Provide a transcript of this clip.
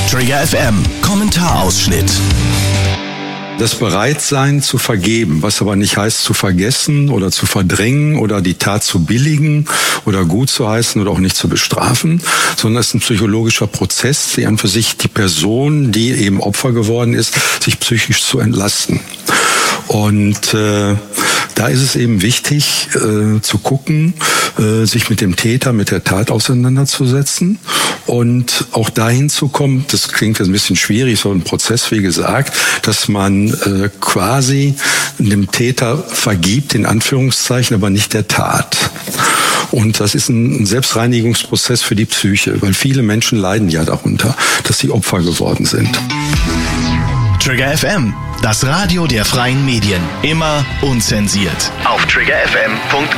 Trigger FM Kommentarausschnitt. Das Bereitsein zu vergeben, was aber nicht heißt zu vergessen oder zu verdrängen oder die Tat zu billigen oder gut zu heißen oder auch nicht zu bestrafen, sondern es ist ein psychologischer Prozess, der an für sich die Person, die eben Opfer geworden ist, sich psychisch zu entlasten. Und da ist es eben wichtig zu gucken, sich mit dem Täter, mit der Tat auseinanderzusetzen und auch dahin zu kommen, das klingt jetzt ein bisschen schwierig, so ein Prozess, wie gesagt, dass man quasi dem Täter vergibt, in Anführungszeichen, aber nicht der Tat. Und das ist ein Selbstreinigungsprozess für die Psyche, weil viele Menschen leiden ja darunter, dass sie Opfer geworden sind. Trigger FM, das Radio der freien Medien. Immer unzensiert. Auf triggerfm.com.